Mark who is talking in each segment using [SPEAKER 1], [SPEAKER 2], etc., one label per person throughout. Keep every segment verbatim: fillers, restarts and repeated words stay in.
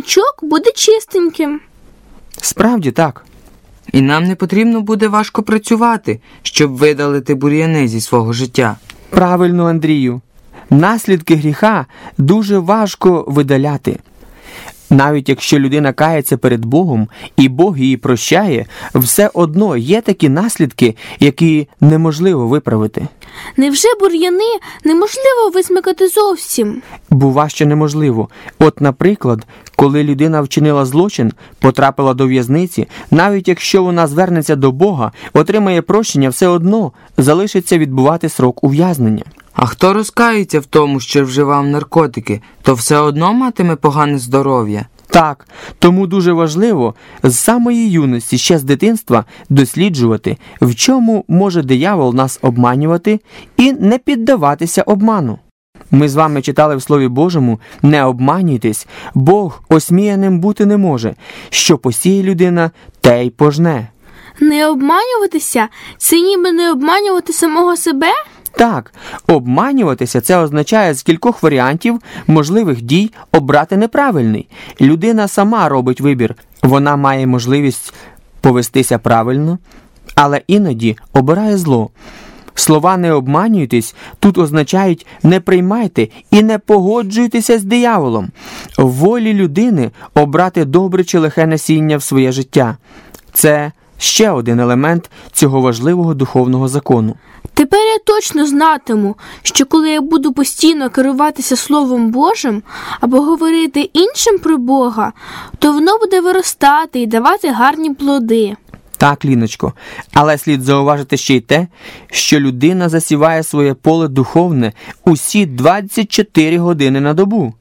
[SPEAKER 1] бур'яничок буде чистеньким.
[SPEAKER 2] Справді так.
[SPEAKER 3] І нам не потрібно буде важко працювати, щоб видалити бур'яни зі свого життя.
[SPEAKER 2] Правильно, Андрію. Наслідки гріха дуже важко видаляти. Навіть якщо людина кається перед Богом і Бог її прощає, все одно є такі наслідки, які неможливо виправити.
[SPEAKER 1] Невже бур'яни неможливо висмикати зовсім?
[SPEAKER 2] Бува, що неможливо. От, наприклад, коли людина вчинила злочин, потрапила до в'язниці, навіть якщо вона звернеться до Бога, отримає прощення, все одно залишиться відбувати срок ув'язнення.
[SPEAKER 3] А хто розкається в тому, що вживав наркотики, то все одно матиме погане здоров'я?
[SPEAKER 2] Так, тому дуже важливо з самої юності, ще з дитинства, досліджувати, в чому може диявол нас обманювати, і не піддаватися обману. Ми з вами читали в Слові Божому: «Не обманюйтесь, Бог осміяним бути не може. Що посіє людина, те й пожне».
[SPEAKER 1] Не обманюватися? Це ніби не обманювати самого себе?
[SPEAKER 2] Так, обманюватися – це означає з кількох варіантів можливих дій обрати неправильний. Людина сама робить вибір. Вона має можливість повестися правильно, але іноді обирає зло. Слова «не обманюйтесь» тут означають «не приймайте і не погоджуйтеся з дияволом». В волі людини обрати добре чи лихе насіння в своє життя. Це ще один елемент цього важливого духовного закону.
[SPEAKER 1] Тепер я точно знатиму, що коли я буду постійно керуватися Словом Божим або говорити іншим про Бога, то воно буде виростати і давати гарні плоди.
[SPEAKER 2] Так, Ліночко, але слід зауважити ще й те, що людина засіває своє поле духовне усі двадцять чотири години на добу.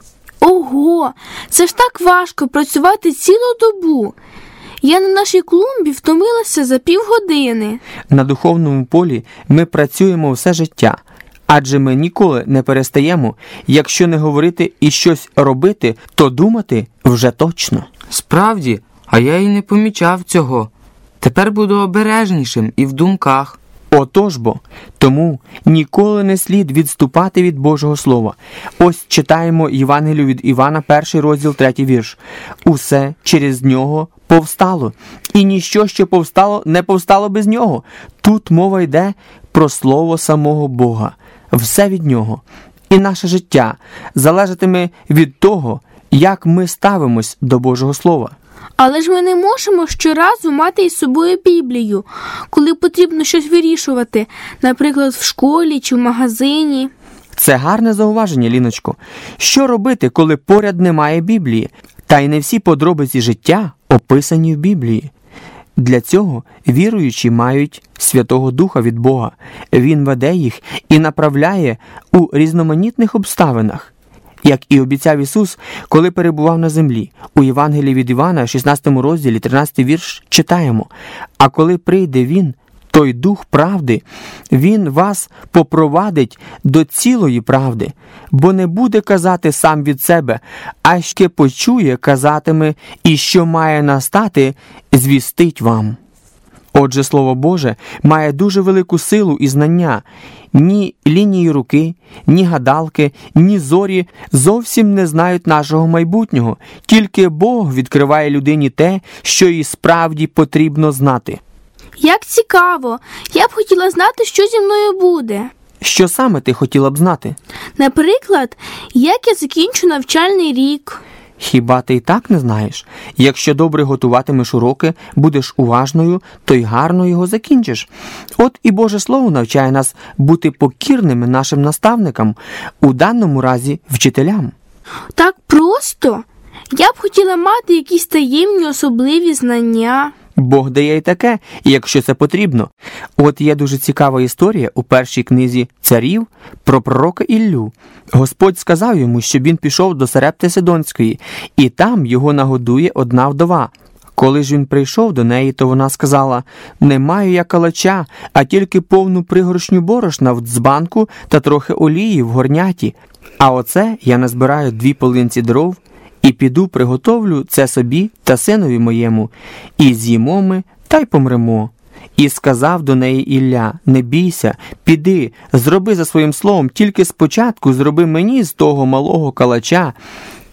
[SPEAKER 1] Ого, це ж так важко працювати цілу добу. Я на нашій клумбі втомилася за півгодини.
[SPEAKER 2] На духовному полі ми працюємо все життя, адже ми ніколи не перестаємо. Якщо не говорити і щось робити, то думати вже точно.
[SPEAKER 3] Справді, а я й не помічав цього. Тепер буду обережнішим і в думках.
[SPEAKER 2] Отож бо, тому ніколи не слід відступати від Божого Слова. Ось читаємо Євангелію від Івана, перший розділ, третій вірш. «Усе через нього повстало, і ніщо, що повстало, не повстало без нього». Тут мова йде про слово самого Бога. Все від нього. І наше життя залежатиме від того, як ми ставимось до Божого Слова.
[SPEAKER 1] Але ж ми не можемо щоразу мати із собою Біблію, коли потрібно щось вирішувати, наприклад, в школі чи в магазині.
[SPEAKER 2] Це гарне зауваження, Ліночко. Що робити, коли поряд немає Біблії? Та й не всі подробиці життя описані в Біблії. Для цього віруючі мають Святого Духа від Бога. Він веде їх і направляє у різноманітних обставинах. Як і обіцяв Ісус, коли перебував на землі. У Євангелії від Івана, шістнадцятому розділі, тринадцятий вірш, читаємо: «А коли прийде Він, той Дух правди, Він вас попровадить до цілої правди, бо не буде казати сам від себе, а ще почує, казатиме, і що має настати, звістить вам». Отже, Слово Боже має дуже велику силу і знання. Ні лінії руки, ні гадалки, ні зорі зовсім не знають нашого майбутнього. Тільки Бог відкриває людині те, що їй справді потрібно знати.
[SPEAKER 1] Як цікаво! Я б хотіла знати, що зі мною буде.
[SPEAKER 2] Що саме ти хотіла б знати?
[SPEAKER 1] Наприклад, як я закінчу навчальний рік.
[SPEAKER 2] Хіба ти і так не знаєш? Якщо добре готуватимеш уроки, будеш уважною, то й гарно його закінчиш. От і Боже Слово навчає нас бути покірними нашим наставникам, у даному разі вчителям.
[SPEAKER 1] Так просто? Я б хотіла мати якісь таємні особливі знання.
[SPEAKER 2] Бог дає й таке, якщо це потрібно. От є дуже цікава історія у першій книзі царів про пророка Іллю. Господь сказав йому, щоб він пішов до Сарепти Сидонської, і там його нагодує одна вдова. Коли ж він прийшов до неї, то вона сказала: «Не маю я калача, а тільки повну пригоршню борошна в дзбанку та трохи олії в горняті. А оце я назбираю дві полинці дров, і піду приготовлю це собі та синові моєму, і з'їмо ми, та й помремо». І сказав до неї Ілля: «Не бійся, піди, зроби за своїм словом, тільки спочатку зроби мені з того малого калача,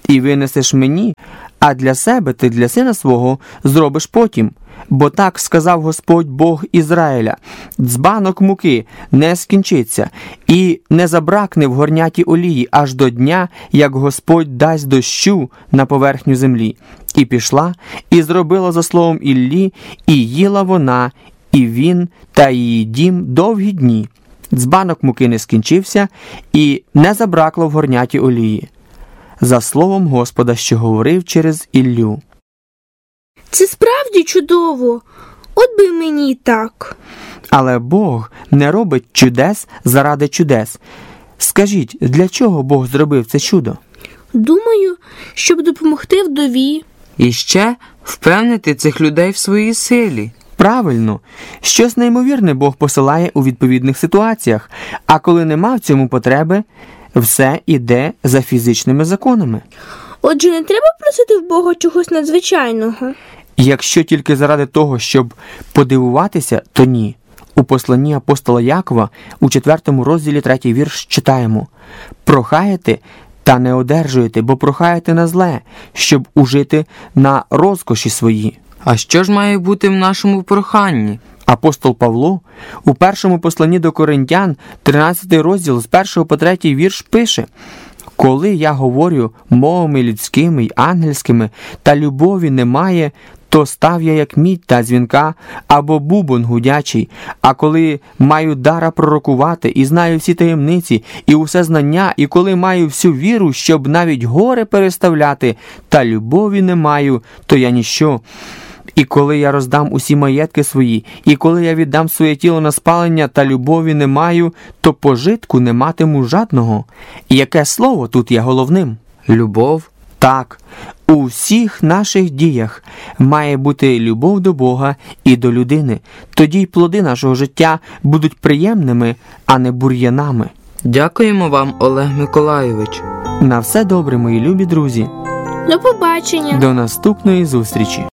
[SPEAKER 2] і винесеш мені, а для себе ти для сина свого зробиш потім. Бо так сказав Господь Бог Ізраїля: дзбанок муки не скінчиться, і не забракне в горняті олії аж до дня, як Господь дасть дощу на поверхню землі. І пішла, і зробила за словом Іллі, і їла вона, і він та її дім довгі дні. Дзбанок муки не скінчився, і не забракло в горняті олії. За словом Господа, що говорив через Іллю.
[SPEAKER 1] Це справді чудово. От би й мені так.
[SPEAKER 2] Але Бог не робить чудес заради чудес. Скажіть, для чого Бог зробив це чудо?
[SPEAKER 1] Думаю, щоб допомогти вдові.
[SPEAKER 3] І ще впевнити цих людей в своїй силі.
[SPEAKER 2] Правильно. Щось неймовірне Бог посилає у відповідних ситуаціях, а коли нема в цьому потреби, все іде за фізичними законами.
[SPEAKER 1] Отже, не треба просити в Бога чогось надзвичайного.
[SPEAKER 2] Якщо тільки заради того, щоб подивуватися, то ні. У посланні апостола Якова у четвертому розділі третій вірш читаємо: «Прохаєте, та не одержуєте, бо прохаєте на зле, щоб ужити на розкоші свої».
[SPEAKER 3] А що ж має бути в нашому проханні?
[SPEAKER 2] Апостол Павло у першому посланні до Коринтян, тринадцятий розділ, з першого по третій вірш пише: «Коли я говорю мовами людськими й ангельськими, та любові немає, то став я як мідь та дзвінка, або бубон гудячий. А коли маю дара пророкувати, і знаю всі таємниці, і усе знання, і коли маю всю віру, щоб навіть гори переставляти, та любові не маю, то я ніщо. І коли я роздам усі маєтки свої, і коли я віддам своє тіло на спалення, та любові не маю, то пожитку не матиму жадного». І яке слово тут є головним?
[SPEAKER 3] Любов.
[SPEAKER 2] Так, у всіх наших діях має бути любов до Бога і до людини. Тоді й плоди нашого життя будуть приємними, а не бур'янами.
[SPEAKER 3] Дякуємо вам, Олег Миколайович.
[SPEAKER 2] На все добре, мої любі друзі.
[SPEAKER 1] До побачення.
[SPEAKER 2] До наступної зустрічі.